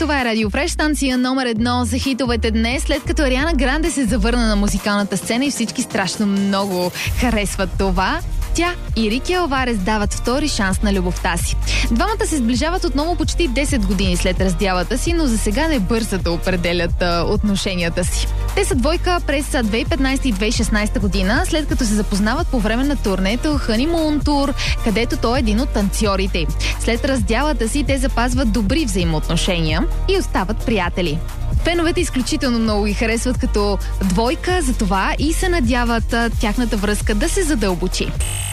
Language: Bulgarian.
Това е Радио Фреш, станция номер 1 за хитовете днес, след като Ариана Гранде се завърна на музикалната сцена и всички страшно много харесват това. Тя и Рики Алварес дават втори шанс на любовта си. Двамата се сближават отново почти 10 години след раздялата си, но за сега не бързат да определят отношенията си. Те са двойка през 2015 и 2016 година, след като се запознават по време на турнето Honeymoon Tour, където той е един от танцорите. След раздялата си те запазват добри взаимоотношения и остават приятели. Феновете изключително много ги харесват като двойка, затова и се надяват тяхната връзка да се задълбочи.